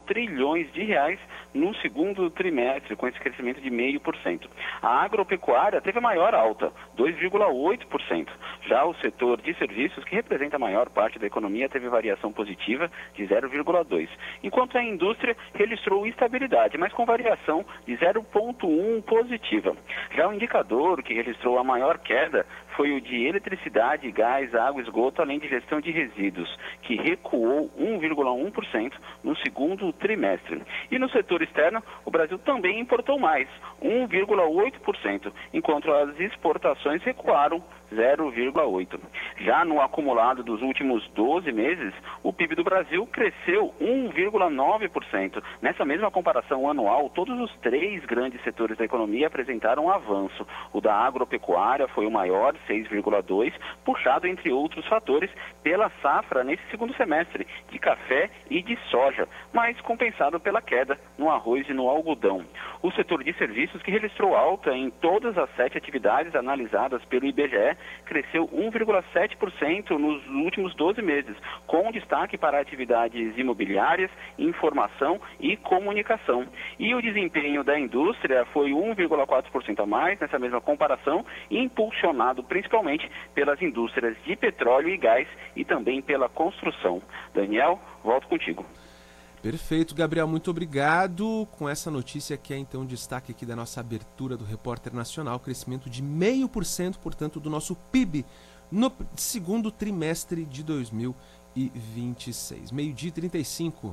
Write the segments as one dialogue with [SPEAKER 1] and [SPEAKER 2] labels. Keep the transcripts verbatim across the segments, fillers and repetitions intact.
[SPEAKER 1] trilhões de reais no segundo trimestre, com esse crescimento de zero vírgula cinco por cento. A agropecuária teve a maior alta, dois vírgula oito por cento. Já o setor de serviços, que representa a maior parte da economia, teve variação positiva de zero vírgula dois por cento. Enquanto a indústria registrou estabilidade, mas com variação de zero vírgula um por cento positiva. Já o indicador que registrou a maior queda foi o de eletricidade, gás, água, esgoto, além de gestão de resíduos, que recuou um vírgula um por cento no segundo trimestre. E no setor externo, o Brasil também importou mais, um vírgula oito por cento, enquanto as exportações recuaram zero vírgula oito por cento. Já no acumulado dos últimos doze meses, o P I B do Brasil cresceu um vírgula nove por cento. Nessa mesma comparação anual, todos os três grandes setores da economia apresentaram avanço. O da agropecuária foi o maior, seis vírgula dois por cento, puxado, entre outros fatores, pela safra nesse segundo semestre, de café e de soja, mas compensado pela queda no arroz e no algodão. O setor de serviços, que registrou alta em todas as sete atividades analisadas pelo I B G E, cresceu um vírgula sete por cento nos últimos doze meses, com destaque para atividades imobiliárias, informação e comunicação. E o desempenho da indústria foi um vírgula quatro por cento a mais nessa mesma comparação, impulsionado principalmente pelas indústrias de petróleo e gás e também pela construção. Daniel, volto contigo.
[SPEAKER 2] Perfeito, Gabriel, muito obrigado. Com essa notícia que é então destaque aqui da nossa abertura do Repórter Nacional, crescimento de zero vírgula cinco por cento, portanto, do nosso P I B no segundo trimestre de dois mil e vinte e seis. Meio-dia e trinta e cinco.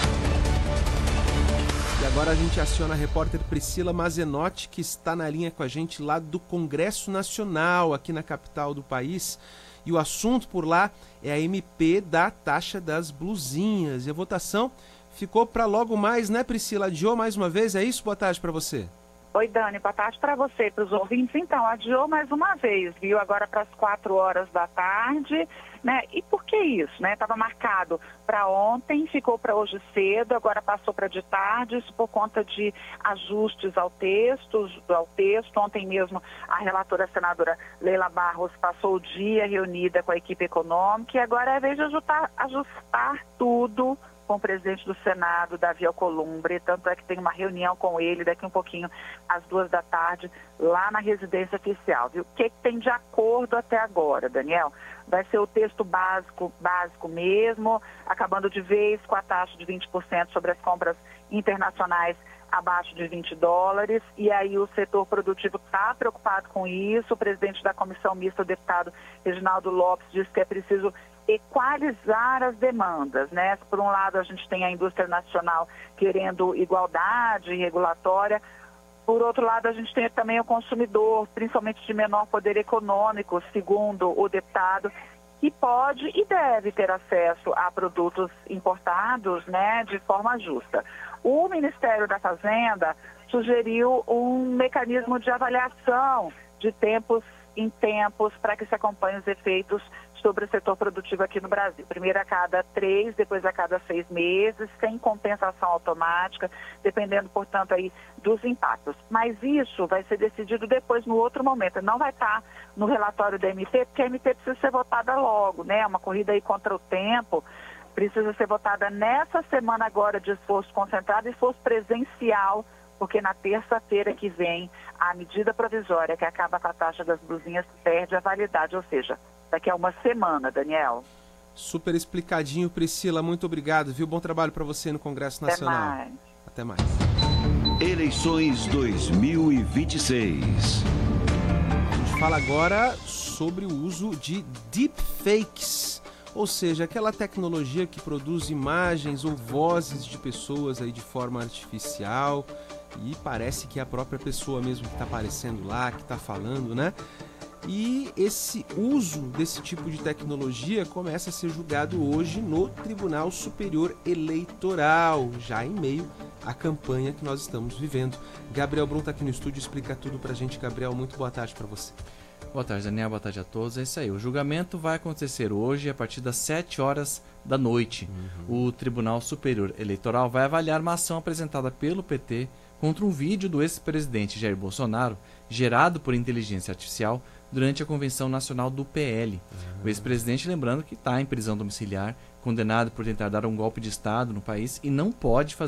[SPEAKER 2] E agora a gente aciona a repórter Priscila Mazenotti, que está na linha com a gente lá do Congresso Nacional, aqui na capital do país. E o assunto por lá é a M P da taxa das blusinhas. E a votação ficou para logo mais, né, Priscila? Adiou mais uma vez, é isso? Boa tarde para você.
[SPEAKER 3] Oi, Dani, boa tarde para você, para os ouvintes. Então, adiou mais uma vez, viu? Agora para as quatro horas da tarde, né? E por que isso, né? Estava marcado para ontem, ficou para hoje cedo, agora passou para de tarde, isso por conta de ajustes ao texto, ao texto. Ontem mesmo a relatora a senadora Leila Barros passou o dia reunida com a equipe econômica e agora é a vez de ajustar, ajustar tudo com o presidente do Senado, Davi Alcolumbre, tanto é que tem uma reunião com ele daqui um pouquinho, às duas da tarde, lá na residência oficial, viu? O que, que tem de acordo até agora, Daniel? Vai ser o texto básico, básico mesmo, acabando de vez com a taxa de vinte por cento sobre as compras internacionais abaixo de vinte dólares, e aí o setor produtivo está preocupado com isso. O presidente da comissão mista, o deputado Reginaldo Lopes, disse que é preciso equalizar as demandas, né? Por um lado, a gente tem a indústria nacional querendo igualdade regulatória, por outro lado, a gente tem também o consumidor, principalmente de menor poder econômico, segundo o deputado, que pode e deve ter acesso a produtos importados, né, de forma justa. O Ministério da Fazenda sugeriu um mecanismo de avaliação de tempos em tempos para que se acompanhem os efeitos sobre o setor produtivo aqui no Brasil. Primeiro a cada três, depois a cada seis meses, sem compensação automática, dependendo, portanto, aí dos impactos. Mas isso vai ser decidido depois, no outro momento. Não vai estar no relatório da M P, porque a M P precisa ser votada logo, né? Uma corrida aí contra o tempo. Precisa ser votada nessa semana agora de esforço concentrado e esforço presencial, porque na terça-feira que vem a medida provisória que acaba com a taxa das blusinhas perde a validade, ou seja, daqui a uma semana, Daniel.
[SPEAKER 2] Super explicadinho, Priscila, muito obrigado, viu? Bom trabalho para você no Congresso Nacional.
[SPEAKER 3] Até mais.
[SPEAKER 2] Até mais.
[SPEAKER 4] Eleições dois mil e vinte e seis.
[SPEAKER 2] A gente fala agora sobre o uso de deepfakes, ou seja, aquela tecnologia que produz imagens ou vozes de pessoas aí de forma artificial e parece que é a própria pessoa mesmo que está aparecendo lá, que está falando, né? E esse uso desse tipo de tecnologia começa a ser julgado hoje no Tribunal Superior Eleitoral, já em meio à campanha que nós estamos vivendo. Gabriel Brum está aqui no estúdio, explica tudo pra gente. Gabriel, muito boa tarde para você.
[SPEAKER 5] Boa tarde, Daniel. Boa tarde a todos. É isso aí. O julgamento vai acontecer hoje a partir das sete horas da noite. Uhum. O Tribunal Superior Eleitoral vai avaliar uma ação apresentada pelo P T contra um vídeo do ex-presidente Jair Bolsonaro, gerado por inteligência artificial, durante a Convenção Nacional do P L. Uhum. O ex-presidente, lembrando que está em prisão domiciliar, condenado por tentar dar um golpe de Estado no país e não pode fazer